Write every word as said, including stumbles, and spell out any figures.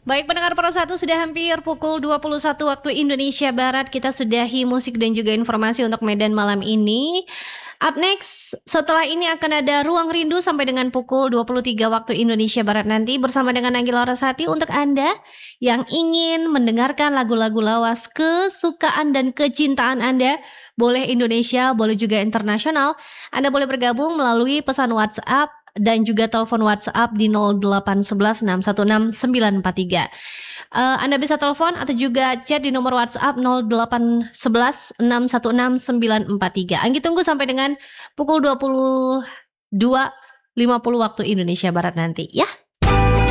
Baik pendengar Pro satu, sudah hampir pukul dua puluh satu waktu Indonesia Barat. Kita sudahi musik dan juga informasi untuk Medan malam ini. Up next, setelah ini akan ada Ruang Rindu sampai dengan pukul dua puluh tiga waktu Indonesia Barat nanti bersama dengan Anggila Rasati untuk Anda yang ingin mendengarkan lagu-lagu lawas kesukaan dan kecintaan Anda. Boleh Indonesia, boleh juga internasional. Anda boleh bergabung melalui pesan WhatsApp dan juga telepon WhatsApp di nol delapan satu satu enam satu enam sembilan empat tiga. Uh, Anda bisa telepon atau juga chat di nomor WhatsApp nol delapan satu satu enam satu enam sembilan empat tiga. Anggi tunggu sampai dengan pukul dua puluh dua lima puluh waktu Indonesia Barat nanti ya.